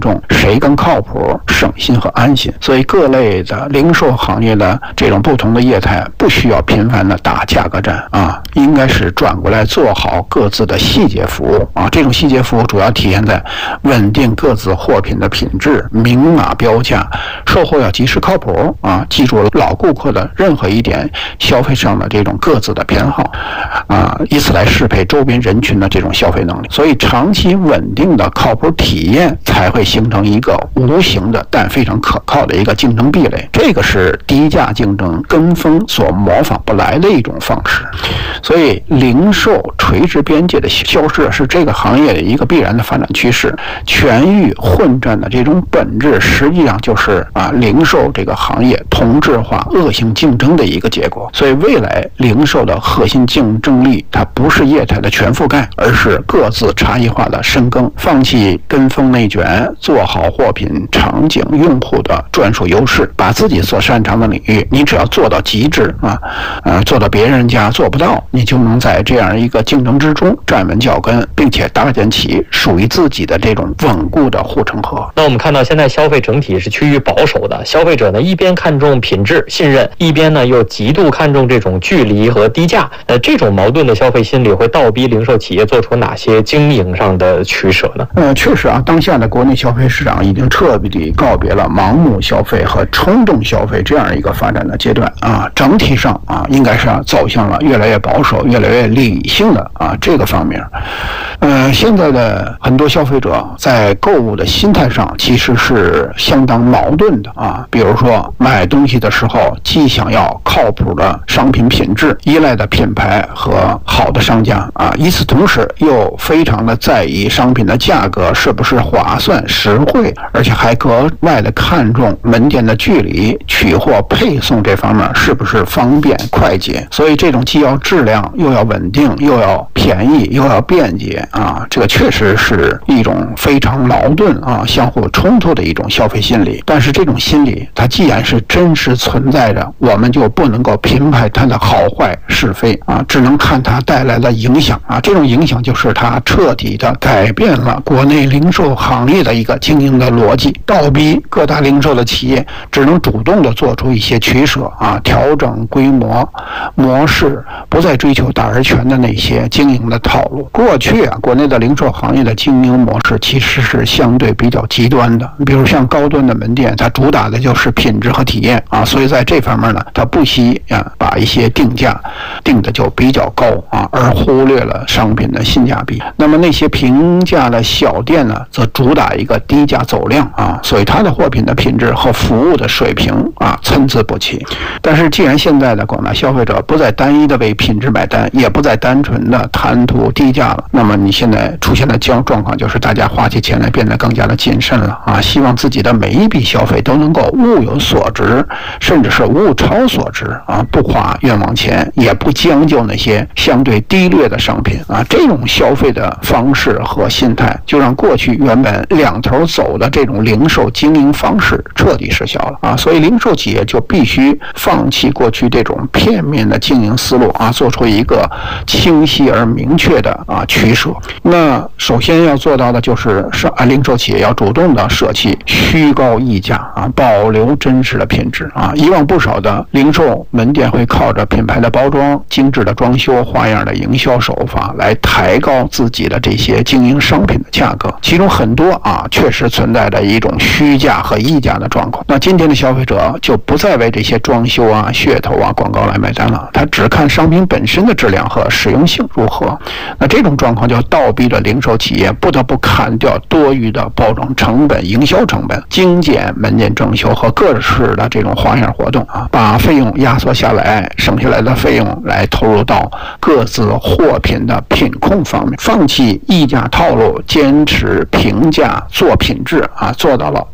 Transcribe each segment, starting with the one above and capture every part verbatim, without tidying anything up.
众谁更靠谱、省心和安心。所以各类的零售行业的这种不同的业态不需要频繁的打价格战啊，应该是转过来做好各自的细节服务啊。这种细节服务主要体现在稳定各自货品的品质、明码标价、售后要及时靠谱啊，记住了老顾客的任何一点消费上的这种各自的偏好啊，以此来适配周边人群的这种消费能力。所以长期稳定的靠谱体验才会形成一个无形的但非常可靠的一个竞争壁垒，这个是低价竞争跟风所模仿不来的一种方式。所以零售垂直边界的消失是这个行业的一个必然的发展趋势。权域混战的这种本质实际上就是啊零售这个行业同质化恶性竞争的一个结果。所以未来零售的核心竞争力它不是业态的全覆盖，而是各自差异化的深耕，放弃跟风内卷，做好货品场景用户的专属优势，把自己所擅长的领域你只要做到极致啊，呃，做到别人家做不到，你就能在这样一个竞争之中站稳脚跟，并且搭建起属于自己的这种稳固的护城河。 那我们看到现在消费整体是趋于保守的，消费者呢一边看重品质信任，一边呢又极度看重这种距离和低价。呃，这种矛盾的消费心理会倒逼零售企业做出哪些经营上的取舍呢？ 呃，确实啊，当下的国内消费市场已经彻底告别了盲目消费和冲动消费这样一个发展的阶段啊，整体上啊应该是走向了越来越保守、越来越理性的啊这个方面。呃，现在的很多消费者在购物的心态上其实是相当矛盾的啊，比如说买东西的时候，既想要靠谱的商品品质、依赖的品牌和好的商家啊，与此同时又非常的在意商品的价格是不是划算实惠，而且还格外的看重门店的距离、取货配送这方面是不是方便快捷。所以这种既要质量又要稳定又要便宜又要便捷啊，这个确实是一种非常矛盾啊、相互冲突的一种消费心理。但是这种心理它既然是真实存在着，我们就不能够评判它的好坏是非啊，只能看它带来的影响啊。这种影响就是它彻底的改变了国内零售行业的一个经营的逻辑，倒逼各大零售的企业只能主动的做出一些取舍啊，调整规模模式，不再追求大而全的那些经营的套路。过去啊，国内的零售行业的经营模式其实是相对比较极端的，比如像高端的门店，它主打的就是品质和体验啊，所以在这方面呢，它不惜啊把一些定价定的就比较高啊，而忽略了商品的性价比。那么那些平价的小店呢，则主打一个低价走量啊，所以它的货品的品质和服务的水平啊参差不齐。但是既然现在的广大消费者不再单一的为品质买单，也不再单纯的贪图低价了，那么你现在出现的状状况就是大家花起钱来变得更加的谨慎了啊，希望自己的每一笔消费都能够物有所值，甚至是物超所值啊，不花冤枉钱，也不将就那些相对低劣的商品啊。这种消费的方式和心态，就让过去原本两头走的这种零售经营方式彻底失效了啊。所以零售企业就必须放弃过去这种片面的经营思路啊，做出一个清晰而明确的啊取舍。那首先要做到的就是是啊，零售企业要主动的舍弃虚高溢价啊，保留真实的品质啊。以往不少的零售门店会靠着品牌的包装、精致的装修、花样的营销手法来抬高自己的这些经营商品的价格，其中很多啊确实存在着一种虚价和溢价的状况。那今天的消费者就不再为这些装修啊、噱头啊、广告来买单了，他只看商品本身的质量和实用性如何。那这种状况就倒逼着零售企业不得不砍掉多余的包装成本、营销成本，精简门店整修和各式的这种花样活动啊，把费用压缩下来，省下来的费用来投入到各自货品的品控方面，放弃溢价套路，坚持平价做品质啊，做到了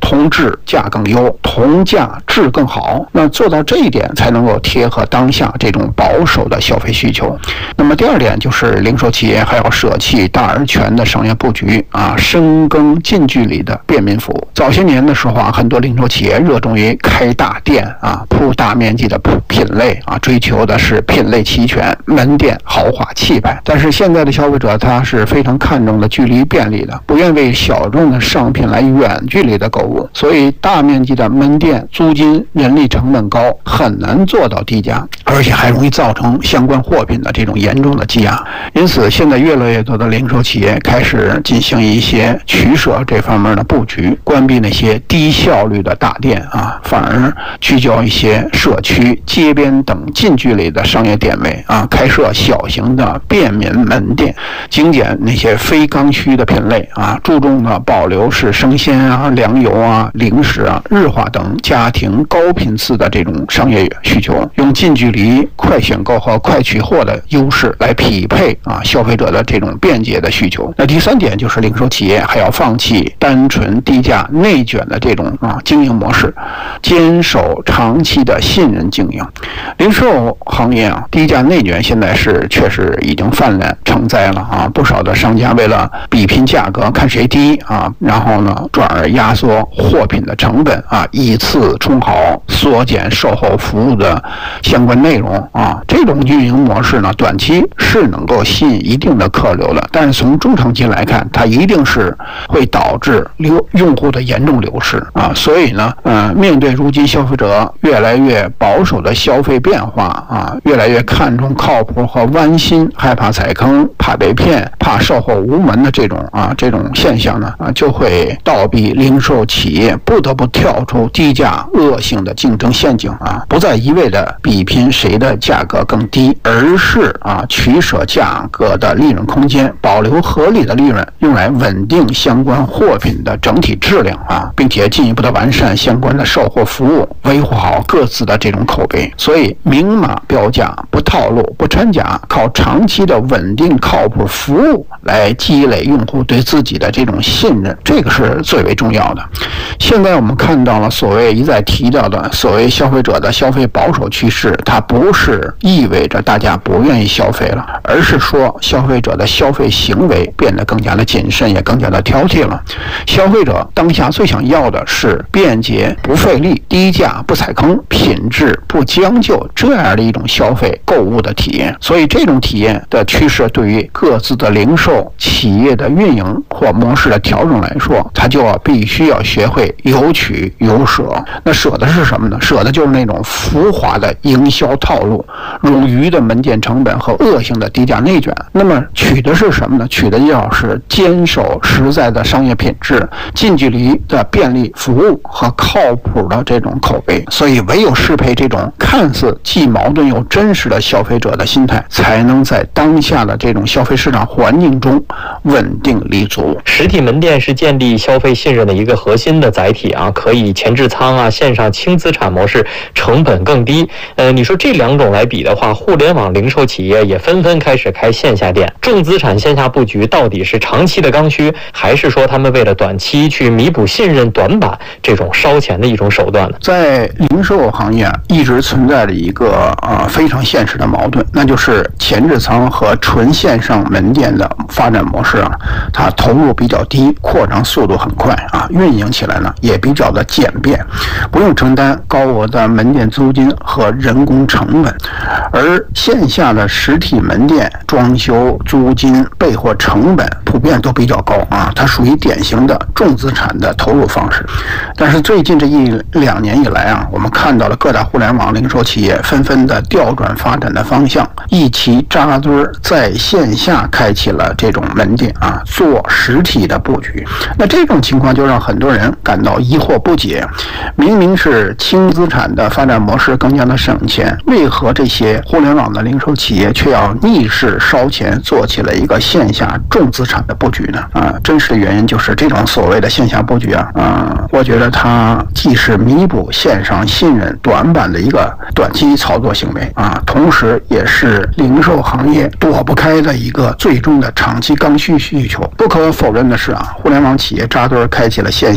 同质价更优，同价质更好。那做到这一点，才能够贴合当下这种保守的消费需求。那么第二点就是零售企业还要舍弃大而全的商业布局啊，深耕近距离的便民服务。早些年的时候啊，很多零售企业热衷于开大店啊，铺大面积的品类啊，追求的是品类齐全、门店豪华气派。但是现在的消费者他是非常看重的距离便利的，不愿为小众的商品来远距离的购物，所以大面积的门店租金、人力成本高，很难做到低价，而且还容易造成相关货品的这种严重的积压。因此，现在越来越多的零售企业开始进行一些取舍这方面的布局，关闭那些低效率的大店啊，反而聚焦一些社区、街边等近距离的商业点位啊，开设小型的便民门店，精简那些非刚需的品类啊，注重呢保留是生鲜啊、粮油啊、零食啊、日化等家庭高频次的这种商业需求，用近距离快选购和快取货的优势来匹配啊消费者的这种便捷的需求。那第三点就是零售企业还要放弃单纯低价内卷的这种啊经营模式，坚守长期的信任经营。零售行业啊，低价内卷现在是确实已经泛滥成灾了啊！不少的商家为了比拼价格，看谁低啊，然后呢转而压缩货品的成本啊，以次充好，缩减售后服务的相关内容啊。这种运营模式呢，短期是能够吸引一定的客流的，但是从中长期来看，它一定是会导致流用户的严重流失啊。所以呢，呃，面对如今消费者越来越保守的消费变化啊，越来越看重靠谱和弯心，害怕踩坑、怕被骗、怕售后无门的这种啊这种现象呢啊，就会倒逼零售企业不得不跳出低价恶性的竞争陷阱啊，不再一味的比拼谁的价格更低，而是啊取舍价格的利润空间，保留合理的利润，用来稳定相关货品的整体质量啊，并且进一步的完善相关的售后服务，维护好各自的这种口碑。所以明码标价，不套路，不掺假，靠长期的稳定靠谱服务来积累用户对自己的这种信任，这个是最为重要的。现在我们看到了所谓一再提到的所谓消费者的消费保守趋势，它不是意味着大家不愿意消费了，而是说消费者的消费行为变得更加的谨慎，也更加的挑剔了。消费者当下最想要的是便捷不费力、低价不踩坑、品质不将就这样的一种消费购物的体验。所以这种体验的趋势对于各自的零售企业的运营或模式的调整来说，它就要必须要学会有取有舍。那舍的是什么呢？舍的就是那种浮华的营销套路、冗余的门店成本和恶性的低价内卷。那么取的是什么呢？取的要是坚守实在的商业品质、近距离的便利服务和靠谱的这种口碑。所以唯有适配这种看似既矛盾又真实的消费者的心态，才能在当下的这种消费市场环境中稳定立足。 实体门店是建立消费信任的一个核心的载体啊，可以前置仓啊，线上轻资产模式成本更低。呃，你说这两种来比的话，互联网零售企业也纷纷开始开线下店，重资产线下布局到底是长期的刚需，还是说他们为了短期去弥补信任短板这种烧钱的一种手段呢？ 在零售行业一直存在着一个呃非常现实的矛盾，那就是前置仓和纯线上门店的发展模式啊，它投入比较低，扩张速度很快啊，运营起来呢也比较的简便，不用承担高额的门店租金和人工成本。而线下的实体门店装修、租金、备货成本普遍都比较高啊，它属于典型的重资产的投入方式。但是最近这一两年以来啊，我们看到了各大互联网零售企业纷纷的调转发展的方向，一齐扎堆在线下开启了这种门店啊，做实体的布局。那这种情况就让很多人感到疑惑不解，明明是轻资产的发展模式更加的省钱，为何这些互联网的零售企业却要逆势烧钱做起了一个线下重资产的布局呢？啊，真实的原因就是这种所谓的线下布局啊，啊，我觉得它既是弥补线上信任短板的一个短期操作行为啊，同时也是零售行业躲不开的一个最终的长期刚需需求。不可否认的是啊，互联网企业扎堆开启了线下的这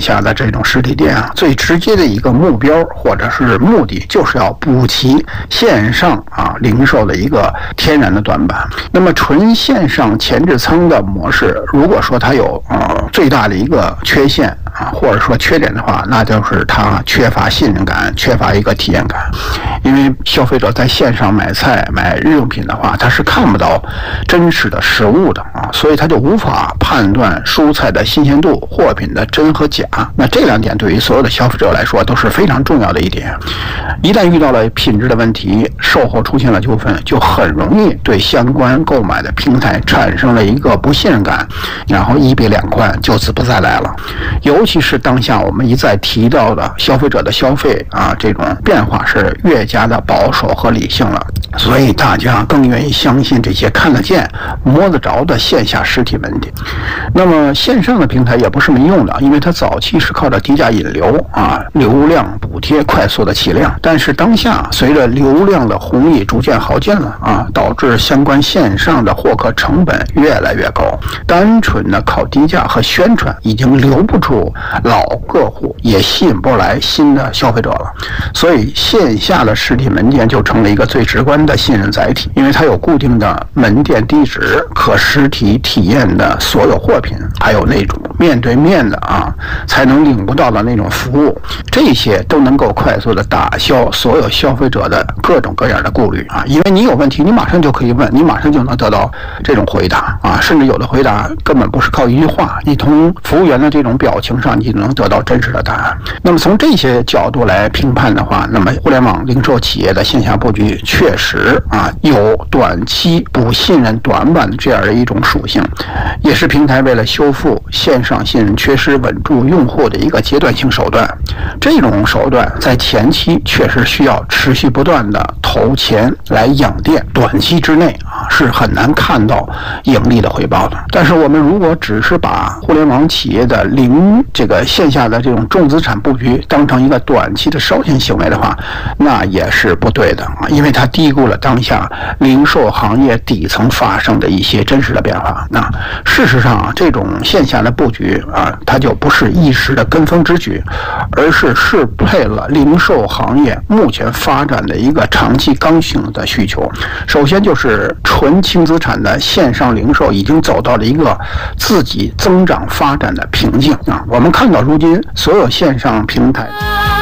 这种实体店啊，最直接的一个目标或者是目的，就是要补齐线上啊零售的一个天然的短板。那么纯线上前置仓的模式，如果说它有呃最大的一个缺陷啊，或者说缺点的话，那就是它缺乏信任感，缺乏一个体验感。因为消费者在线上买菜买日用品的话，他是看不到真实的实物的啊，所以他就无法判断蔬菜的新鲜度、货品的真和假。那这两点对于所有的消费者来说都是非常重要的一点。一旦遇到了品质的问题，售后出现了纠纷，就很容易对相关购买的平台产生了一个不信任感，然后一别两宽，就此不再来了。尤其是当下我们一再提到的消费者的消费啊，这种变化是越加的保守和理性了，所以大家更愿意相信这些看得见、摸得着的线下实体门店。那么线上的平台也不是没用的，因为它早期是靠着低价引流啊、流量补贴快速的起量，但是当下随着流量的红利逐渐耗尽了啊，导致相关线上的获客成本越来越高，单纯的靠低价和宣传已经留不住老客户，也吸引不来新的消费者了。所以线下的实体门店就成了一个最直观的信任载体，因为它有固定的门店地址、可实体体验的所有货品，还有那种面对面的啊才能领不到的那种服务，这些都能够快速的打消所有消费者的各种各样的顾虑啊。因为你有问题，你马上就可以问，你马上就能得到这种回答啊，甚至有的回答根本不是靠一句话，你从服务员的这种表情上，你就能得到真实的答案。那么从这些角度来评判的话，那么互联网零售企业的线下布局确实啊有短期补信任短板的这样的一种属性，也是平台为了修复线上信任缺失、稳住用户的一个阶段性手段。这种手段在前期确实需要持续不断的投钱来养店，短期之内啊是很难看到盈利的回报的。但是我们如果只是把互联网企业的零这个线下的这种重资产布局当成一个短期的烧钱行为的话，那也是不对的啊，因为它低估了当下零售行业底层发生的一些真实的变化。那事实上啊，这种线下的布局啊，它就不是一时的跟风之举，而是适配了零售行业目前发展的一个长期刚性的需求。首先就是纯轻资产的线上零售已经走到了一个自己增长发展的瓶颈啊。我们看到如今所有线上平台